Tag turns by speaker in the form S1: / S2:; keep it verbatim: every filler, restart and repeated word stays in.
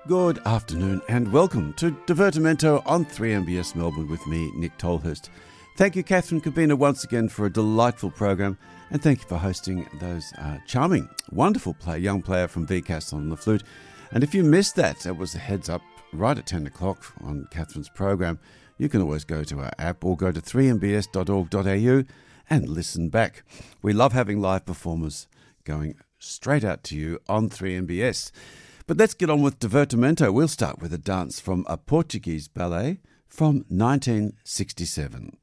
S1: Good afternoon and welcome to Divertimento on three M B S Melbourne with me, Nick Tolhurst. Thank you, Catherine Cabina, once again for a delightful program, and thank you for hosting those uh, charming, wonderful play, young player from V C A S on the flute. And if you missed that, that was a heads up right at ten o'clock on Catherine's program. You can always go to our app or go to three m b s dot org dot a u and listen back. We love having live performers going straight out to you on three M B S. But let's get on with Divertimento. We'll start with a dance from a Portuguese ballet from nineteen sixty-seven.